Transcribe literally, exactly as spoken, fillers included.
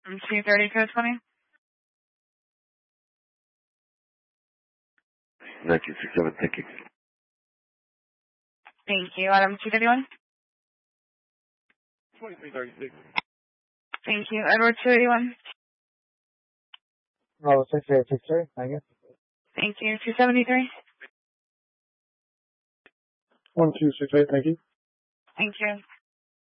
two thirty, code twenty. nineteen sixty-seven, thank you. Thank you. Item two thirty-one. twenty-three thirty-six. Thank you. Edward two eighty-one. Oh, six eight six three, thank you. Thank you. two seventy-three. one two six eight, thank you. Thank you.